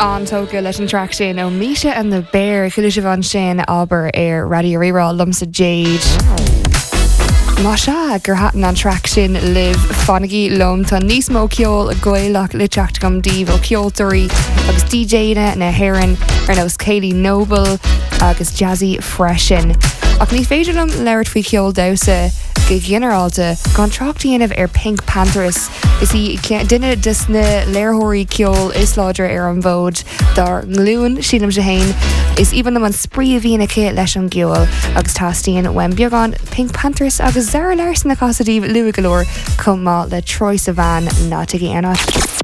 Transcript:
an tóga leis an track sin ó Misha and the Bear chuile van sin aber ar Radio Rirá lumsa Jade. Má se gur hatan an track sin live fannigí lom tá níos mó ceol a goilech le teacht gom díomh ó ceoltóirí agus DJ-na na Heron ar nós Kaylee Noble agus Jazzy Freshen. Ach ní féidir am leirt faoi ceol dausa go generalta gan trachtaíanamh ar Pink Panthers is í duine dus na léirthirí ceol is láidir ar an bhód dar ngluúin sílam se hain is even am an sprí a bhína cé leis an gceol agus tastíon wen beagán Pink Panthers agus Zara Larson na casadíh luigh golóir chum má le Troye Sivan ná tuige anat.